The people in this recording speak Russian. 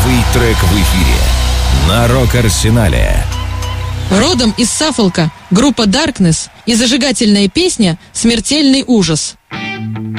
Первый трек в эфире на Рок-Арсенале. Родом из Саффолка, группа Darkness и зажигательная песня «Смертельный ужас».